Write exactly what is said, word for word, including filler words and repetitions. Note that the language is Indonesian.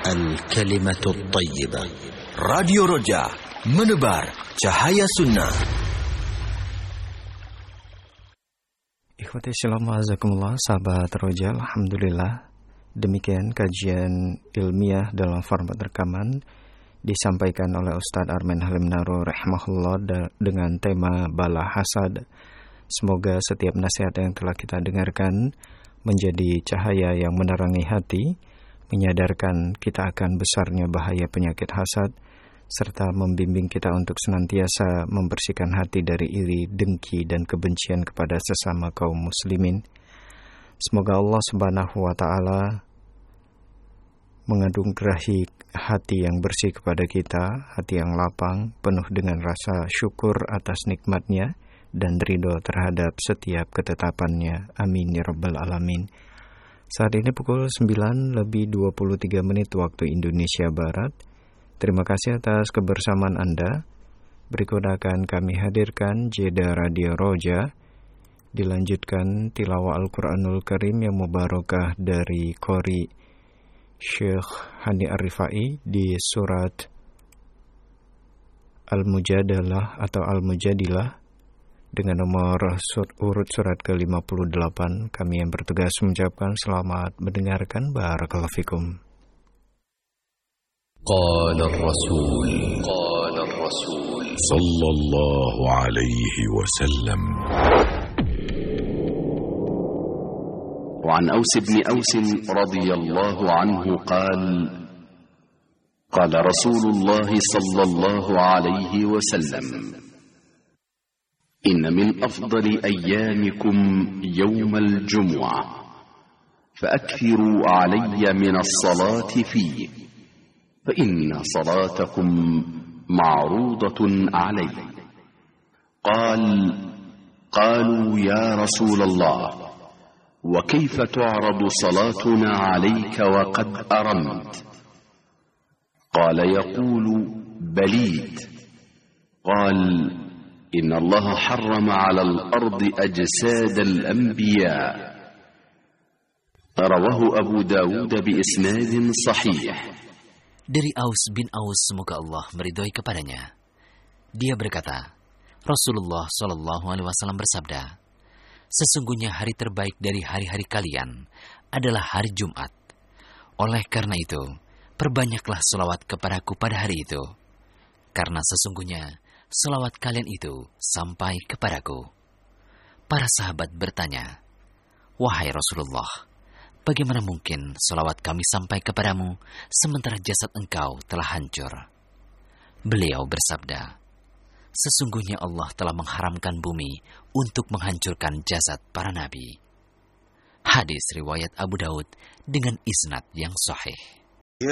Al-Kalimatul Tayyibah. Radio Roja, menebar cahaya sunnah. Ikhwati shalom azakumullah, sahabat Roja, alhamdulillah. Demikian kajian ilmiah dalam format rekaman disampaikan oleh Ustadz Armen Halim Naro rahimahullah dengan tema bala hasad. Semoga setiap nasihat yang telah kita dengarkan menjadi cahaya yang menerangi hati, menyadarkan kita akan besarnya bahaya penyakit hasad, serta membimbing kita untuk senantiasa membersihkan hati dari iri, dengki, dan kebencian kepada sesama kaum muslimin. Semoga Allah Subhanahu wa Ta'ala menganugerahi hati yang bersih kepada kita, hati yang lapang, penuh dengan rasa syukur atas nikmatnya, dan ridho terhadap setiap ketetapannya. Amin ya rabbal alamin. Saat ini pukul sembilan lebih dua puluh tiga menit waktu Indonesia Barat. Terima kasih atas kebersamaan Anda. Berikut akan kami hadirkan jeda Radio Roja, dilanjutkan tilawah Al-Quranul Karim yang mubarakah dari Qori Syekh Hani Ar-Rifai di surat Al-Mujadalah atau Al-Mujadilah dengan nomor sur, urut surat ke lima puluh delapan. Kami yang bertugas mengucapkan selamat mendengarkan. Barakallahu fikum. Qala ar-Rasul Qala ar-Rasul sallallahu alaihi wasallam. وعن أوس بن أوس رضي الله عنه قال قال رسول الله صلى الله عليه وسلم إن من أفضل أيامكم يوم الجمعة فأكثروا علي من الصلاة فيه فإن صلاتكم معروضة علي. قال قالوا يا رسول الله وكيف تعرض صلاتنا عليك وقد أرمت؟ قال يقول بليد. قال إن الله حرم على الأرض أجساد الأنبياء. رواه أبو داود بإسناد صحيح. Dari Aus bin Aus, semoga Allah meridhoi kepadanya. Dia berkata, Rasulullah shallallahu alaihi wasallam bersabda, sesungguhnya hari terbaik dari hari-hari kalian adalah hari Jumat. Oleh karena itu, perbanyaklah selawat kepadaku pada hari itu, karena sesungguhnya selawat kalian itu sampai kepadaku. Para sahabat bertanya, wahai Rasulullah, bagaimana mungkin selawat kami sampai kepadamu sementara jasad engkau telah hancur? Beliau bersabda, sesungguhnya Allah telah mengharamkan bumi untuk menghancurkan jasad para nabi. Hadis riwayat Abu Daud dengan isnad yang sahih.